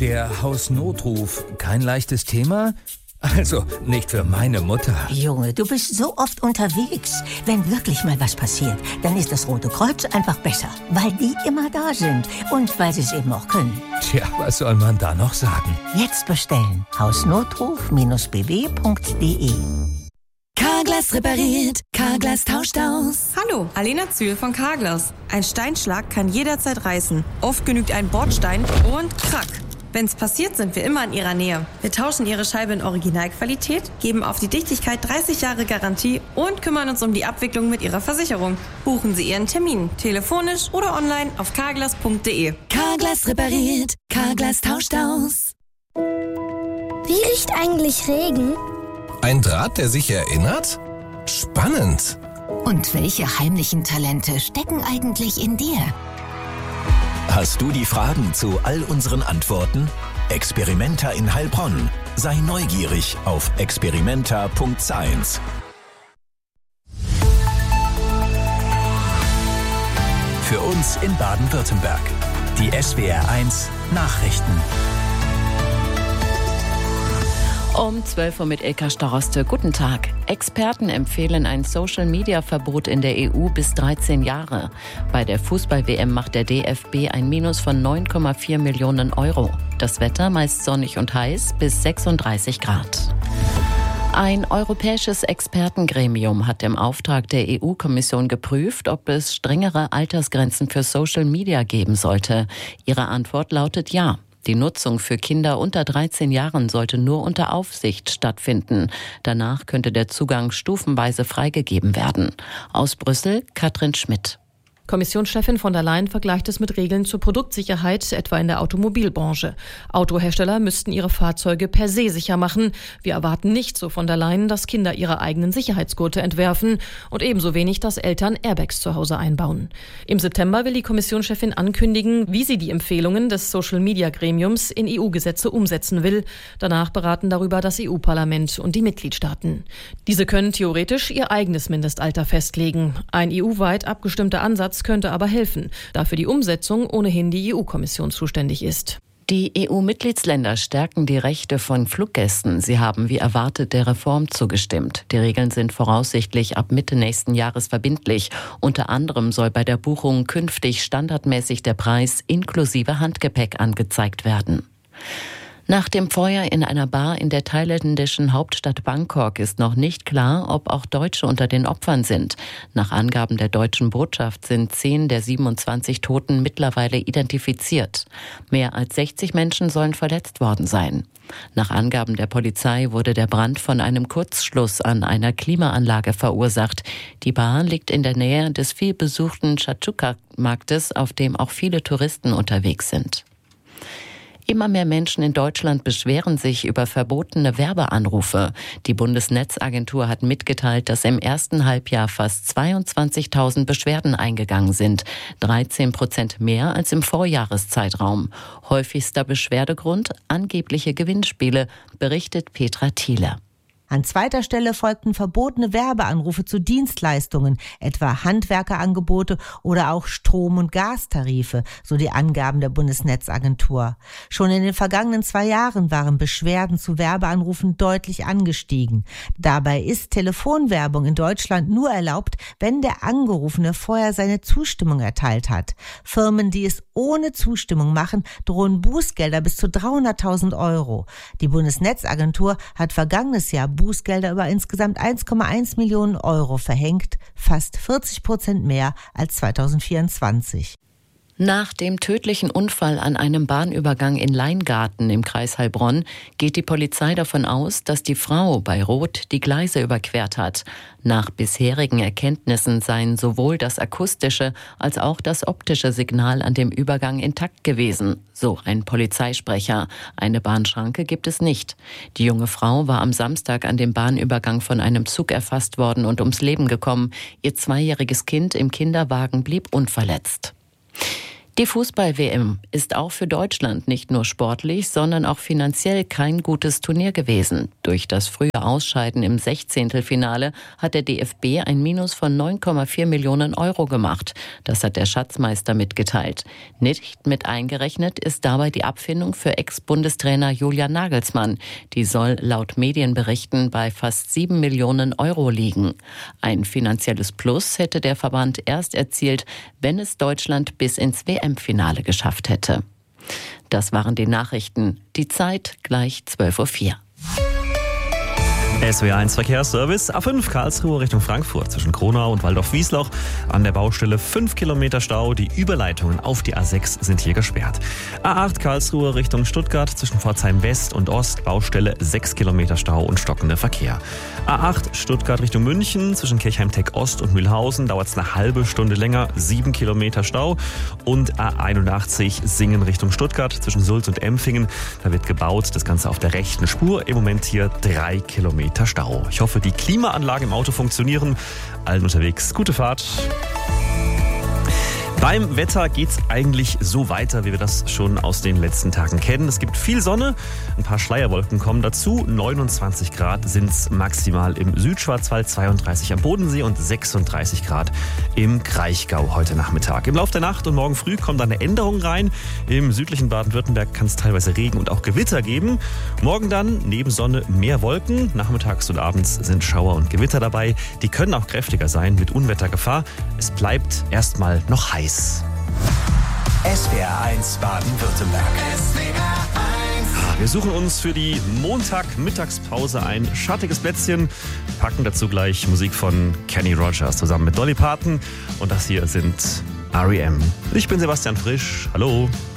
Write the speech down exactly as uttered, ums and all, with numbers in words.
Der Hausnotruf, kein leichtes Thema? Also, nicht für meine Mutter. Junge, du bist so oft unterwegs. Wenn wirklich mal was passiert, dann ist das Rote Kreuz einfach besser. Weil die immer da sind. Und weil sie es eben auch können. Tja, was soll man da noch sagen? Jetzt bestellen. hausnotruf Bindestrich b w Punkt d e. Carglass repariert, Carglass tauscht aus. Hallo, Alena Zühl von Carglass. Ein Steinschlag kann jederzeit reißen. Oft genügt ein Bordstein und krack. Wenn's passiert, sind wir immer in Ihrer Nähe. Wir tauschen Ihre Scheibe in Originalqualität, geben auf die Dichtigkeit dreißig Jahre Garantie und kümmern uns um die Abwicklung mit Ihrer Versicherung. Buchen Sie Ihren Termin, telefonisch oder online auf carglass Punkt d e. Carglass repariert, Carglass tauscht aus. Wie riecht eigentlich Regen? Ein Draht, der sich erinnert? Spannend. Und welche heimlichen Talente stecken eigentlich in dir? Hast du die Fragen zu all unseren Antworten? Experimenta in Heilbronn. Sei neugierig auf experimenta Punkt science. Für uns in Baden-Württemberg. Die S W R eins Nachrichten. Um zwölf Uhr mit Ilka Staroste. Guten Tag. Experten empfehlen ein Social-Media-Verbot in der E U bis dreizehn Jahre. Bei der Fußball-W M macht der D F B ein Minus von neun Komma vier Millionen Euro. Das Wetter meist sonnig und heiß bis sechsunddreißig Grad. Ein europäisches Expertengremium hat im Auftrag der E U-Kommission geprüft, ob es strengere Altersgrenzen für Social Media geben sollte. Ihre Antwort lautet ja. Die Nutzung für Kinder unter dreizehn Jahren sollte nur unter Aufsicht stattfinden. Danach könnte der Zugang stufenweise freigegeben werden. Aus Brüssel, Katrin Schmidt. Kommissionschefin von der Leyen vergleicht es mit Regeln zur Produktsicherheit, etwa in der Automobilbranche. Autohersteller müssten ihre Fahrzeuge per se sicher machen. Wir erwarten nicht, so von der Leyen, dass Kinder ihre eigenen Sicherheitsgurte entwerfen und ebenso wenig, dass Eltern Airbags zu Hause einbauen. Im September will die Kommissionschefin ankündigen, wie sie die Empfehlungen des Social-Media-Gremiums in E U-Gesetze umsetzen will. Danach beraten darüber das E U-Parlament und die Mitgliedstaaten. Diese können theoretisch ihr eigenes Mindestalter festlegen. Ein E U-weit abgestimmter Ansatz könnte aber helfen, da für die Umsetzung ohnehin die E U-Kommission zuständig ist. Die E U-Mitgliedsländer stärken die Rechte von Fluggästen. Sie haben wie erwartet der Reform zugestimmt. Die Regeln sind voraussichtlich ab Mitte nächsten Jahres verbindlich. Unter anderem soll bei der Buchung künftig standardmäßig der Preis inklusive Handgepäck angezeigt werden. Nach dem Feuer in einer Bar in der thailändischen Hauptstadt Bangkok ist noch nicht klar, ob auch Deutsche unter den Opfern sind. Nach Angaben der deutschen Botschaft sind zehn der siebenundzwanzig Toten mittlerweile identifiziert. Mehr als sechzig Menschen sollen verletzt worden sein. Nach Angaben der Polizei wurde der Brand von einem Kurzschluss an einer Klimaanlage verursacht. Die Bar liegt in der Nähe des vielbesuchten Chachuca-Marktes, auf dem auch viele Touristen unterwegs sind. Immer mehr Menschen in Deutschland beschweren sich über verbotene Werbeanrufe. Die Bundesnetzagentur hat mitgeteilt, dass im ersten Halbjahr fast zweiundzwanzigtausend Beschwerden eingegangen sind. dreizehn Prozent mehr als im Vorjahreszeitraum. Häufigster Beschwerdegrund angebliche Gewinnspiele, berichtet Petra Thiele. An zweiter Stelle folgten verbotene Werbeanrufe zu Dienstleistungen, etwa Handwerkerangebote oder auch Strom- und Gastarife, so die Angaben der Bundesnetzagentur. Schon in den vergangenen zwei Jahren waren Beschwerden zu Werbeanrufen deutlich angestiegen. Dabei ist Telefonwerbung in Deutschland nur erlaubt, wenn der Angerufene vorher seine Zustimmung erteilt hat. Firmen, die es ohne Zustimmung machen, drohen Bußgelder bis zu dreihunderttausend Euro. Die Bundesnetzagentur hat vergangenes Jahr Bußgelder über insgesamt eins Komma eins Millionen Euro verhängt, fast vierzig Prozent mehr als zweitausendvierundzwanzig. Nach dem tödlichen Unfall an einem Bahnübergang in Leingarten im Kreis Heilbronn geht die Polizei davon aus, dass die Frau bei Rot die Gleise überquert hat. Nach bisherigen Erkenntnissen seien sowohl das akustische als auch das optische Signal an dem Übergang intakt gewesen, so ein Polizeisprecher. Eine Bahnschranke gibt es nicht. Die junge Frau war am Samstag an dem Bahnübergang von einem Zug erfasst worden und ums Leben gekommen. Ihr zweijähriges Kind im Kinderwagen blieb unverletzt. Die Fußball-W M ist auch für Deutschland nicht nur sportlich, sondern auch finanziell kein gutes Turnier gewesen. Durch das frühe Ausscheiden im Sechzehntelfinale hat der D F B ein Minus von neun Komma vier Millionen Euro gemacht. Das hat der Schatzmeister mitgeteilt. Nicht mit eingerechnet ist dabei die Abfindung für Ex-Bundestrainer Julian Nagelsmann. Die soll laut Medienberichten bei fast sieben Millionen Euro liegen. Ein finanzielles Plus hätte der Verband erst erzielt, wenn es Deutschland bis ins W M-Finale geschafft hätte. Das waren die Nachrichten. Die Zeit gleich zwölf Uhr vier. S W R eins Verkehrsservice, A fünf Karlsruhe Richtung Frankfurt zwischen Kronau und Waldorf-Wiesloch. An der Baustelle fünf Kilometer Stau. Die Überleitungen auf die A sechs sind hier gesperrt. A acht Karlsruhe Richtung Stuttgart zwischen Pforzheim West und Ost. Baustelle sechs Kilometer Stau und stockender Verkehr. A acht Stuttgart Richtung München zwischen Kirchheim-Tech Ost und Mühlhausen dauert es eine halbe Stunde länger. sieben Kilometer Stau. Und A einundachtzig Singen Richtung Stuttgart zwischen Sulz und Empfingen. Da wird gebaut. Das Ganze auf der rechten Spur. Im Moment hier drei Kilometer Stau. Ich hoffe, die Klimaanlagen im Auto funktionieren. Allen unterwegs gute Fahrt. Beim Wetter geht's eigentlich so weiter, wie wir das schon aus den letzten Tagen kennen. Es gibt viel Sonne, ein paar Schleierwolken kommen dazu. neunundzwanzig Grad sind's maximal im Südschwarzwald, zweiunddreißig am Bodensee und sechsunddreißig Grad im Kraichgau heute Nachmittag. Im Laufe der Nacht und morgen früh kommt eine Änderung rein. Im südlichen Baden-Württemberg kann es teilweise Regen und auch Gewitter geben. Morgen dann neben Sonne mehr Wolken. Nachmittags und abends sind Schauer und Gewitter dabei. Die können auch kräftiger sein mit Unwettergefahr. Es bleibt erstmal noch heiß. S W R eins Baden-Württemberg. S W R eins. Wir suchen uns für die Montag-Mittagspause ein schattiges Plätzchen, packen dazu gleich Musik von Kenny Rogers zusammen mit Dolly Parton. Und das hier sind R E M. Ich bin Sebastian Frisch. Hallo.